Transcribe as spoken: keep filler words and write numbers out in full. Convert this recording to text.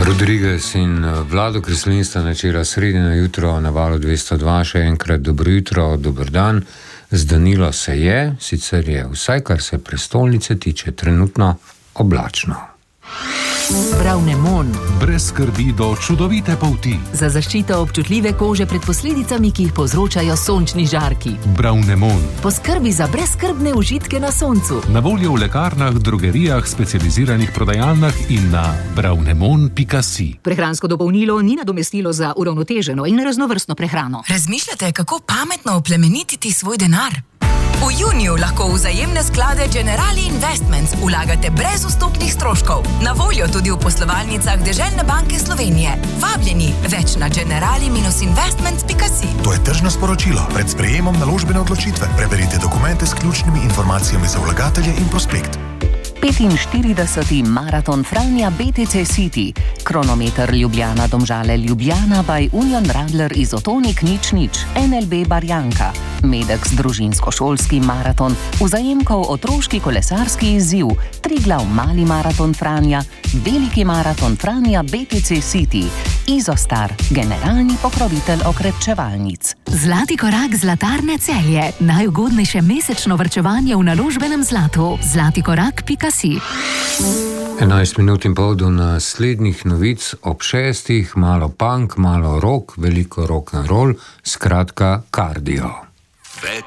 Rodriguez in Vlado Kreslin sta načela sredino jutro na valu dvesto dva, še enkrat dobro jutro, dober dan. Zdanilo se je, sicer je vsaj kar se prestolnice tiče trenutno oblačno. Bravnemon. Brez skrbi do čudovite polti. Za zaščito občutljive kože pred posledicami, ki jih povzročajo sončni žarki. Bravnemon. Poskrbi za brezskrbne užitke na soncu. Na voljo v lekarnah, drogerijah, specializiranih prodajalnah in na bravnemon pika si. Prehransko dopolnilo ni nadomestilo za uravnoteženo in raznovrstno prehrano. Razmišljate, kako pametno oplemenititi svoj denar? V juniju lahko v vzajemne sklade Generali Investments vlagate brez vstopnih stroškov. Na voljo tudi v poslovalnicah Deželne banke Slovenije. Vabljeni, več na generali investments pika si. To je tržno sporočilo. Pred sprejemom naložbene odločitve preberite dokumente s ključnimi informacijami za vlagatelje in prospekt. petinštirideseti maraton Franja B T C City, kronometer Ljubljana Domžale Ljubljana by Union Radler Izotonik nič nič, N L B Barjanka, Medex družinsko-šolski maraton, Vzajemkov otroški kolesarski izziv, Triglav mali maraton Franja, veliki maraton Franja B T C City, Izostar, generalni pokrovitelj okrepčevalnic. Zlati korak Zlatarne Celje, najugodnejše mesečno varčevanje v naložbenem zlatu. Zlati korak pika si. enajst minut in pol do naslednjih novic ob šestih, malo punk, malo rock, veliko rock and roll, skratka kardio. Več